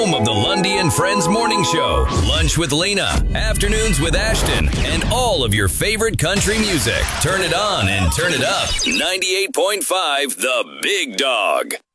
Home of the Lundy and Friends Morning Show, Lunch with Lena, Afternoons with Ashton, and all of your favorite country music. Turn it on and turn it up. 98.5 The Big Dog.